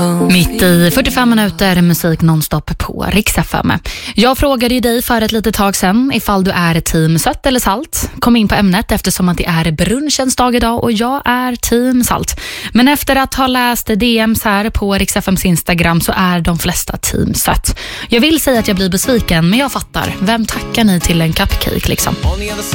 Mitt i 45 minuter musik nonstop på Rix FM. Jag frågade ju dig för ett litet tag sedan ifall du är team sött eller salt. Kom in på ämnet eftersom att det är brunchens dag idag och jag är team salt. Men efter att ha läst DMs här på Rix FMs Instagram så är de flesta team sött. Jag vill säga att jag blir besviken men jag fattar. Vem tackar ni till en cupcake liksom?